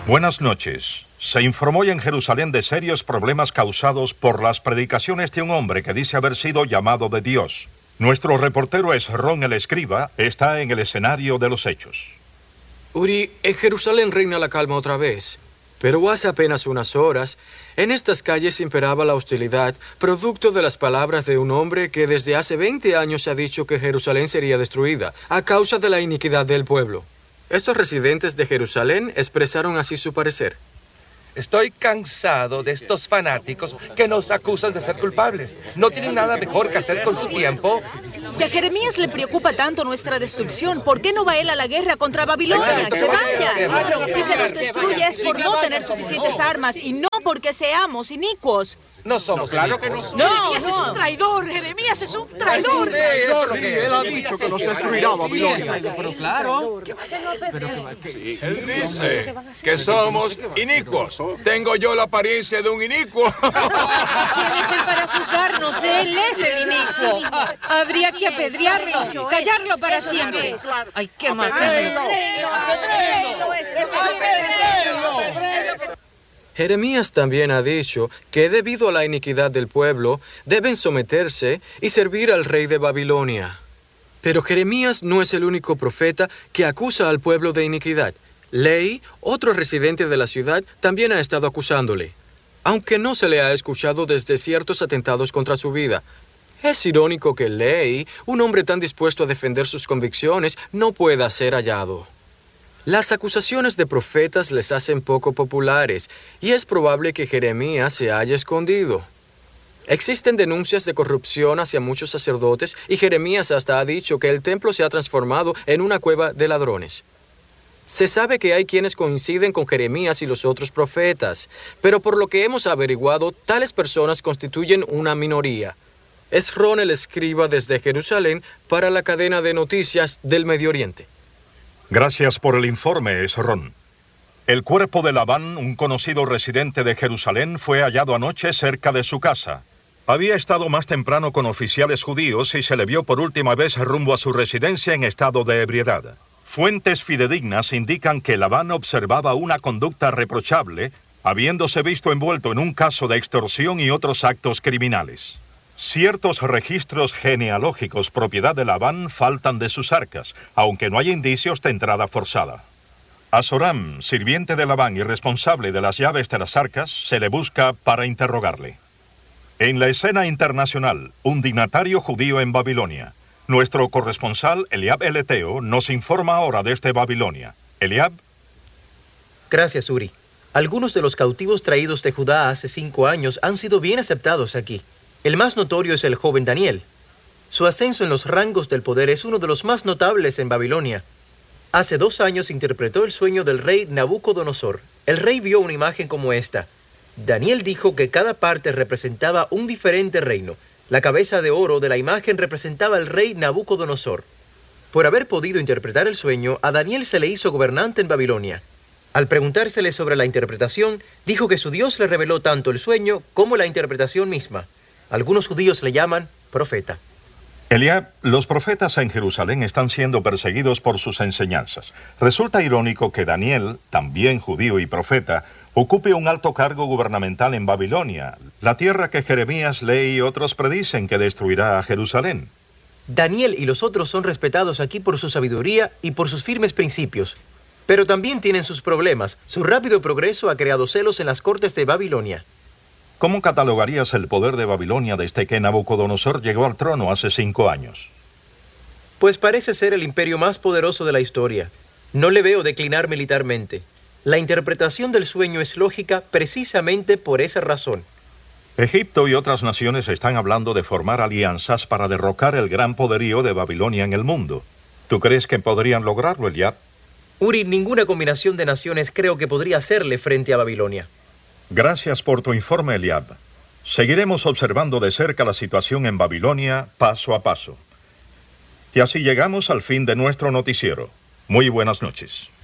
Buenas noches. Se informó hoy en Jerusalén de serios problemas causados por las predicaciones de un hombre que dice haber sido llamado de Dios. Nuestro reportero Esrón el Escriba está en el escenario de los hechos. Uri, en Jerusalén reina la calma otra vez. Pero hace apenas unas horas, en estas calles imperaba la hostilidad, producto de las palabras de un hombre que desde hace 20 años ha dicho que Jerusalén sería destruida, a causa de la iniquidad del pueblo. Estos residentes de Jerusalén expresaron así su parecer. Estoy cansado de estos fanáticos que nos acusan de ser culpables. ¿No tienen nada mejor que hacer con su tiempo? Si a Jeremías le preocupa tanto nuestra destrucción, ¿por qué no va él a la guerra contra Babilonia? Exacto, ¡Que vaya! Si se nos destruye es por no tener suficientes armas y no porque seamos inicuos. No somos claro que no. Jeremías es un traidor. Jeremías es un traidor. Él ha dicho que nos destruirá Babilonia. Pero claro. Él dice que somos inicuos. Tengo yo la apariencia de un inicuo. ¿Quién es él para juzgarnos? Él es el inicuo. Habría que apedrearlo, callarlo para siempre. Hay que matarlo. Jeremías también ha dicho que debido a la iniquidad del pueblo, deben someterse y servir al rey de Babilonia. Pero Jeremías no es el único profeta que acusa al pueblo de iniquidad. Lei, otro residente de la ciudad, también ha estado acusándole, aunque no se le ha escuchado desde ciertos atentados contra su vida. Es irónico que Lei, un hombre tan dispuesto a defender sus convicciones, no pueda ser hallado. Las acusaciones de profetas les hacen poco populares, y es probable que Jeremías se haya escondido. Existen denuncias de corrupción hacia muchos sacerdotes, y Jeremías hasta ha dicho que el templo se ha transformado en una cueva de ladrones. Se sabe que hay quienes coinciden con Jeremías y los otros profetas, pero por lo que hemos averiguado, tales personas constituyen una minoría. Esrón el Escriba desde Jerusalén para la cadena de noticias del Medio Oriente. Gracias por el informe, Esrón. El cuerpo de Labán, un conocido residente de Jerusalén, fue hallado anoche cerca de su casa. Había estado más temprano con oficiales judíos y se le vio por última vez rumbo a su residencia en estado de ebriedad. Fuentes fidedignas indican que Labán observaba una conducta reprochable, habiéndose visto envuelto en un caso de extorsión y otros actos criminales. Ciertos registros genealógicos propiedad de Labán faltan de sus arcas, aunque no hay indicios de entrada forzada. A Zoram, sirviente de Labán y responsable de las llaves de las arcas, se le busca para interrogarle. En la escena internacional, un dignatario judío en Babilonia. Nuestro corresponsal, Eliab el Eteo, nos informa ahora desde Babilonia. Eliab. Gracias, Uri. Algunos de los cautivos traídos de Judá hace 5 años han sido bien aceptados aquí. El más notorio es el joven Daniel. Su ascenso en los rangos del poder es uno de los más notables en Babilonia. Hace 2 años interpretó el sueño del rey Nabucodonosor. El rey vio una imagen como esta. Daniel dijo que cada parte representaba un diferente reino. La cabeza de oro de la imagen representaba al rey Nabucodonosor. Por haber podido interpretar el sueño, a Daniel se le hizo gobernante en Babilonia. Al preguntársele sobre la interpretación, dijo que su Dios le reveló tanto el sueño como la interpretación misma. Algunos judíos le llaman profeta. Eliab, los profetas en Jerusalén están siendo perseguidos por sus enseñanzas. Resulta irónico que Daniel, también judío y profeta, ocupe un alto cargo gubernamental en Babilonia, la tierra que Jeremías, Lei y otros predicen que destruirá a Jerusalén. Daniel y los otros son respetados aquí por su sabiduría y por sus firmes principios. Pero también tienen sus problemas. Su rápido progreso ha creado celos en las cortes de Babilonia. ¿Cómo catalogarías el poder de Babilonia desde que Nabucodonosor llegó al trono hace 5 años? Pues parece ser el imperio más poderoso de la historia. No le veo declinar militarmente. La interpretación del sueño es lógica precisamente por esa razón. Egipto y otras naciones están hablando de formar alianzas para derrocar el gran poderío de Babilonia en el mundo. ¿Tú crees que podrían lograrlo, Eliab? Uri, ninguna combinación de naciones creo que podría hacerle frente a Babilonia. Gracias por tu informe, Eliab. Seguiremos observando de cerca la situación en Babilonia paso a paso. Y así llegamos al fin de nuestro noticiero. Muy buenas noches.